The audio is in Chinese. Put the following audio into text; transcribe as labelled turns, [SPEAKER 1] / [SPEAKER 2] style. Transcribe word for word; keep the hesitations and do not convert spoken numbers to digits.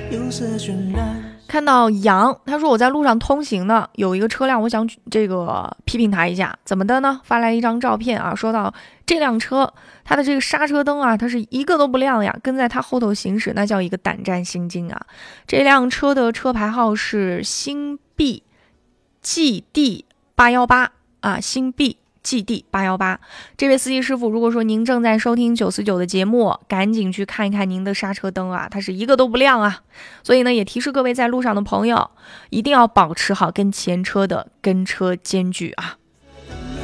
[SPEAKER 1] 有色渲染。
[SPEAKER 2] 看到杨，他说我在路上通行呢，有一个车辆，我想这个批评他一下，怎么的呢？发来一张照片啊，说到这辆车，它的这个刹车灯啊，它是一个都不亮呀，跟在它后头行驶，那叫一个胆战心惊啊！这辆车的车牌号是新 B G D 八一八啊，新 B G D 八一八，这位司机师傅，如果说您正在收听九四九的节目，赶紧去看一看您的刹车灯啊，它是一个都不亮啊。所以呢，也提示各位在路上的朋友，一定要保持好跟前车的跟车间距啊。